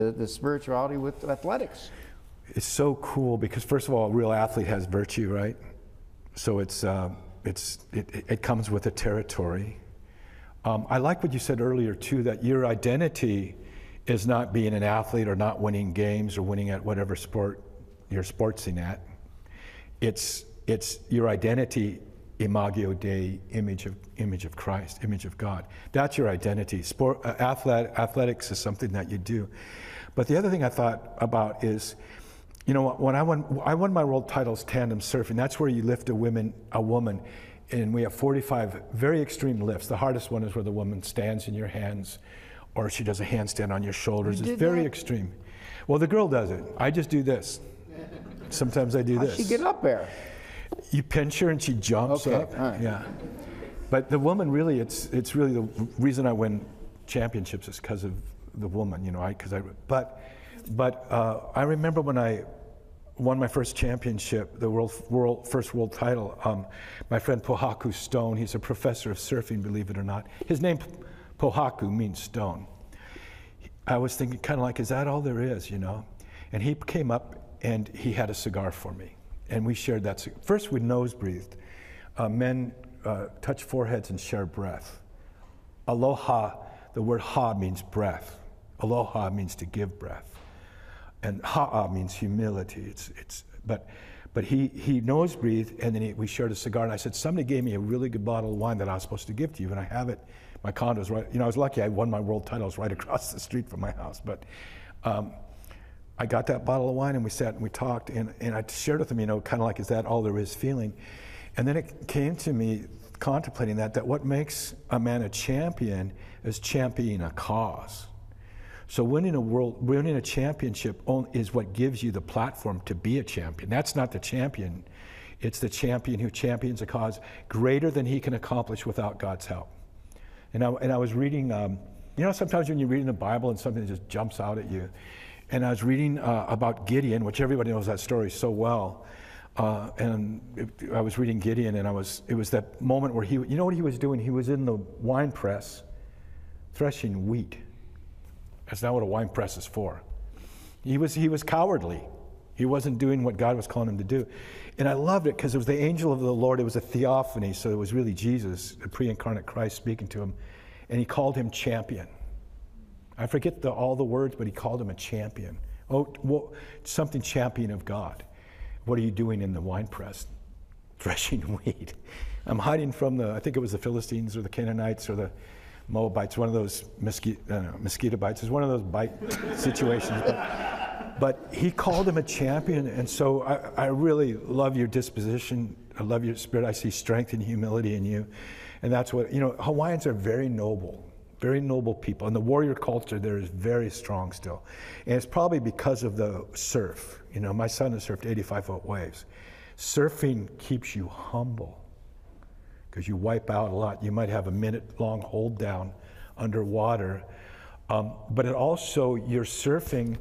the spirituality with athletics. It's so cool because, first of all, a real athlete has virtue, right? So it comes with the territory. I like what you said earlier too, that your identity is not being an athlete or not winning games or winning at whatever sport you're sportsing at. It's your identity, imago Dei, image of Christ, image of God. That's your identity. Athletics is something that you do. But the other thing I thought about is, you know, when I won my world titles tandem surfing. That's where you lift a woman, and we have 45 very extreme lifts. The hardest one is where the woman stands in your hands, or she does a handstand on your shoulders. It's very extreme. Well, the girl does it. I just do this. Sometimes I do this. How'd she get up there? You pinch her and she jumps up. All right. Yeah. But the woman really, it's really the reason I win championships is because of the woman, you know. But I remember when I won my first championship, the first world title. My friend Pohaku Stone, he's a professor of surfing, believe it or not. His name Pohaku means stone. I was thinking, kind of like, is that all there is, you know? And he came up and he had a cigar for me, and we shared that. First, we nose breathed. Men touch foreheads and share breath. Aloha, the word ha means breath. Aloha means to give breath, and ha'a means humility. But he nose breathed, and then we shared a cigar. And I said, somebody gave me a really good bottle of wine that I was supposed to give to you, and I have it. My condo's right. You know, I was lucky. I won my world titles right across the street from my house. But I got that bottle of wine, and we sat and we talked, and I shared with him, you know, kind of like, is that all there is feeling? And then it came to me, contemplating that what makes a man a champion is championing a cause. So winning a championship is what gives you the platform to be a champion. That's not the champion. It's the champion who champions a cause greater than he can accomplish without God's help. And I was reading, you know, sometimes when you're reading the Bible and something just jumps out at you. And I was reading about Gideon, which everybody knows that story so well. I was reading Gideon, and it was that moment where you know what he was doing? He was in the wine press threshing wheat. That's not what a wine press is for. He was cowardly. He wasn't doing what God was calling him to do. And I loved it because it was the angel of the Lord. It was a theophany, so it was really Jesus, the pre-incarnate Christ, speaking to him. And he called him champion. I forget all the words, but he called him a champion. Oh, well, something champion of God. What are you doing in the wine press? Threshing wheat. I'm hiding from I think it was the Philistines or the Canaanites or the Moabites, one of those mosquito bites. It's one of those bite situations. But he called him a champion, and so I really love your disposition. I love your spirit. I see strength and humility in you. And that's what, you know, Hawaiians are very noble people. And the warrior culture there is very strong still. And it's probably because of the surf. You know, my son has surfed 85-foot waves. Surfing keeps you humble because you wipe out a lot. You might have a minute-long hold down underwater. But it also, you're surfing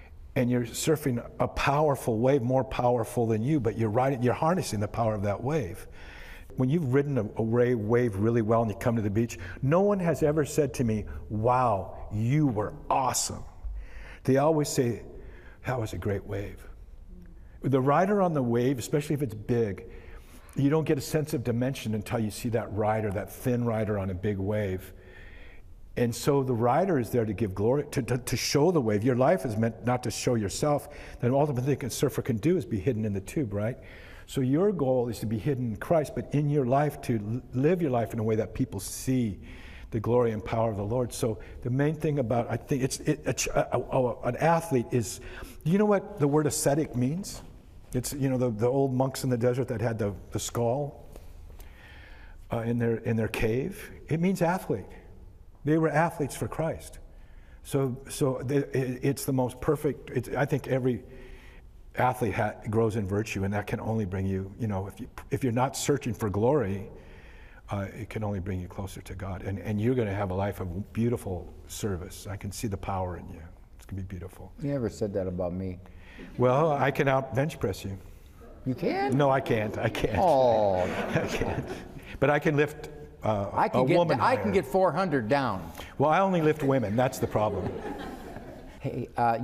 a powerful wave, more powerful than you, but you're harnessing the power of that wave. When you've ridden a wave really well and you come to the beach, no one has ever said to me, wow, you were awesome. They always say, that was a great wave. The rider on the wave, especially if it's big, you don't get a sense of dimension until you see that rider, that thin rider on a big wave. And so the rider is there to give glory, to show the wave. Your life is meant not to show yourself. The ultimate thing a surfer can do is be hidden in the tube, right? So your goal is to be hidden in Christ, but in your life to live your life in a way that people see the glory and power of the Lord. So the main thing about, I think, an athlete is, you know what the word ascetic means? It's, you know, the old monks in the desert that had the skull in their cave. It means athlete. They were athletes for Christ. So it's the most perfect. I think every athlete grows in virtue, and that can only bring you, you know, if you're not searching for glory, it can only bring you closer to God. And you're going to have a life of beautiful service. I can see the power in you. It's going to be beautiful. You never said that about me. Well, I can out bench press you. You can? No, I can't. Oh. I can't. But I can lift a woman higher. I can get 400 down. Well, I only lift women. That's the problem. Hey,